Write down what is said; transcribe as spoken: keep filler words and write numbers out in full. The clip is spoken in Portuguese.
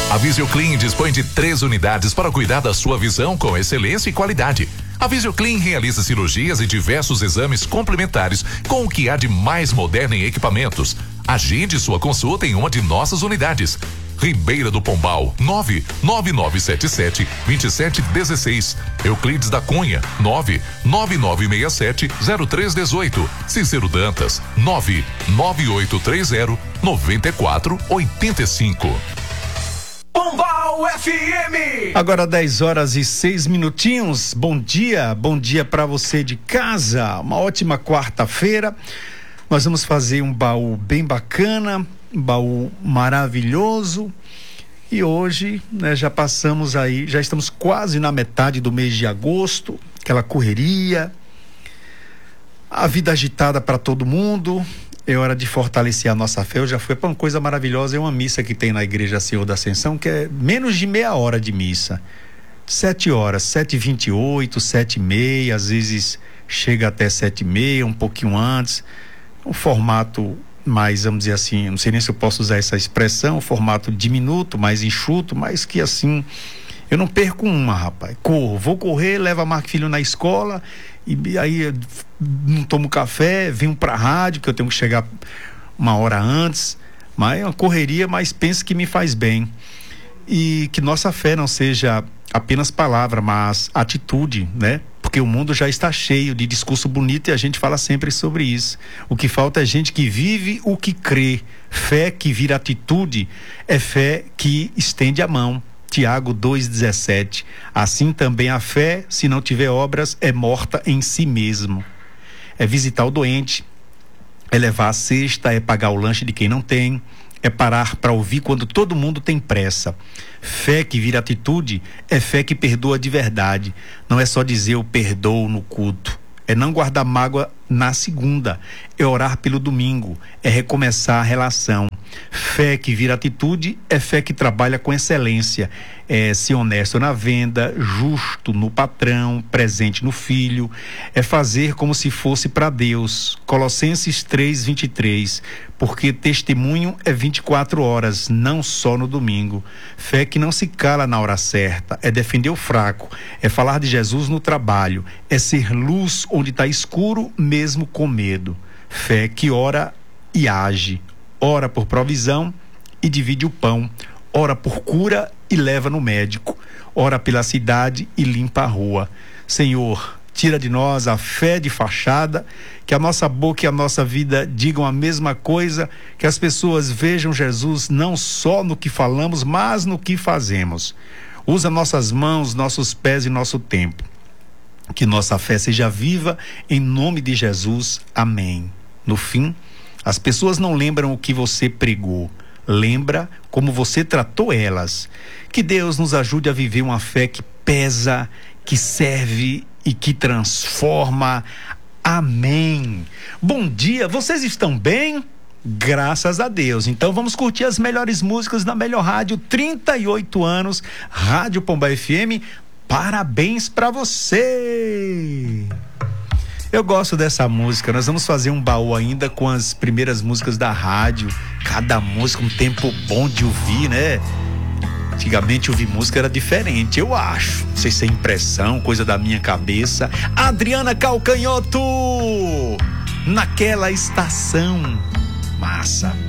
A Visioclean dispõe de três unidades para cuidar da sua visão com excelência e qualidade. A Visioclean realiza cirurgias e diversos exames complementares com o que há de mais moderno em equipamentos. Agende sua consulta em uma de nossas unidades. Ribeira do Pombal, nove nove nove sete sete, dois sete um seis. Euclides da Cunha, nove nove nove seis sete, zero três um oito. Cícero Dantas, nove nove oito três zero, nove quatro oito cinco. Pombal F M. Agora dez horas e seis minutinhos. Bom dia, bom dia para você de casa. Uma ótima quarta-feira. Nós vamos fazer um baú bem bacana, um baú maravilhoso. E hoje, né, já passamos aí, já estamos quase na metade do mês de agosto, aquela correria, a vida agitada para todo mundo. É hora de fortalecer a nossa fé. Eu já fui para uma coisa maravilhosa, é uma missa que tem na Igreja Senhor da Ascensão, que é menos de meia hora de missa. Sete horas, sete e vinte e oito, sete e meia, às vezes chega até sete e meia, um pouquinho antes. Um formato mais, vamos dizer assim, não sei nem se eu posso usar essa expressão, um formato diminuto, mais enxuto, mas que assim, eu não perco uma, rapaz. Corro, vou correr, levo a Marco Filho na escola, e aí não tomo café, venho pra rádio, que eu tenho que chegar uma hora antes, mas é uma correria, mas penso que me faz bem. E que nossa fé não seja apenas palavra, mas atitude, né? Porque o mundo já está cheio de discurso bonito e a gente fala sempre sobre isso. O que falta é gente que vive o que crê. Fé que vira atitude é fé que estende a mão. Tiago dois, dezessete. Assim também a fé, se não tiver obras, é morta em si mesmo. É visitar o doente, é levar a cesta, é pagar o lanche de quem não tem, é parar para ouvir quando todo mundo tem pressa. Fé que vira atitude é fé que perdoa de verdade. Não é só dizer eu perdoo no culto. É não guardar mágoa na segunda. É orar pelo domingo. É recomeçar a relação. Fé que vira atitude é fé que trabalha com excelência. É ser honesto na venda, justo no patrão, presente no filho. É fazer como se fosse para Deus. Colossenses três, vinte e três. Porque testemunho é vinte e quatro horas, não só no domingo. Fé que não se cala na hora certa. É defender o fraco. É falar de Jesus no trabalho. É ser luz onde está escuro, mesmo com medo. Fé que ora e age. Ora por provisão e divide o pão. Ora por cura e leva no médico. Ora pela cidade e limpa a rua. Senhor, tira de nós a fé de fachada, que a nossa boca e a nossa vida digam a mesma coisa, que as pessoas vejam Jesus não só no que falamos, mas no que fazemos. Usa nossas mãos, nossos pés e nosso tempo. Que nossa fé seja viva, em nome de Jesus. Amém. No fim, as pessoas não lembram o que você pregou, lembra como você tratou elas. Que Deus nos ajude a viver uma fé que pesa, que serve e que transforma. Amém. Bom dia, vocês estão bem? Graças a Deus. Então vamos curtir as melhores músicas da melhor rádio, trinta e oito anos, Rádio Pombal F M. Parabéns pra você! Eu gosto dessa música. Nós vamos fazer um baú ainda com as primeiras músicas da rádio. Cada música, um tempo bom de ouvir, né? Antigamente ouvir música era diferente, eu acho. Não sei se é impressão, coisa da minha cabeça. Adriana Calcanhoto! Naquela estação. Massa.